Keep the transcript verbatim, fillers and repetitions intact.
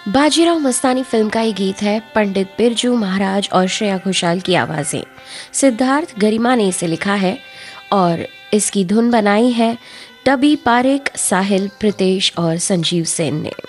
Bajirao Mastani film का ये गीत है। पंडित बिरजू महाराज और श्रेया घोषाल की आवाजें। सिद्धार्थ गरिमा ने इसे लिखा है और इसकी धुन बनाई है टबी पारेख, साहिल, प्रीतेश और संजीव सेन ने।